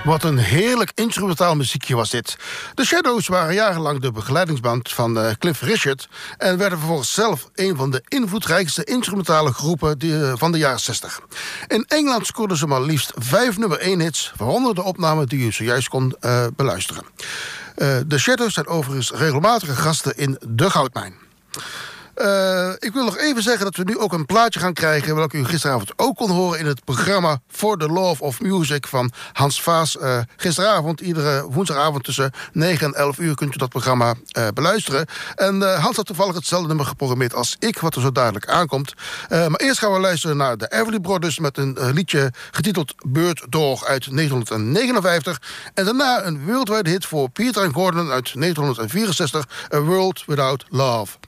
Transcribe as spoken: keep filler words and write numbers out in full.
Wat een heerlijk instrumentaal muziekje was dit. De Shadows waren jarenlang de begeleidingsband van uh, Cliff Richard en werden vervolgens zelf een van de invloedrijkste instrumentale groepen die, uh, van de jaren zestig. In Engeland scoorden ze maar liefst vijf nummer één hits, waaronder de opname die u zojuist kon uh, beluisteren. Uh, de Shadows zijn overigens regelmatige gasten in De Goudmijn. Uh, ik wil nog even zeggen dat we nu ook een plaatje gaan krijgen, welke u gisteravond ook kon horen in het programma For the Love of Music van Hans Vaas. Uh, gisteravond, iedere woensdagavond tussen negen en elf uur kunt u dat programma uh, beluisteren. En uh, Hans had toevallig hetzelfde nummer geprogrammeerd als ik, wat er zo dadelijk aankomt. Uh, maar eerst gaan we luisteren naar de Everly Brothers met een uh, liedje getiteld Bird Dog uit negentien negenenvijftig. En daarna een wereldwijde hit voor Peter en Gordon uit negentien vierenzestig, A World Without Love.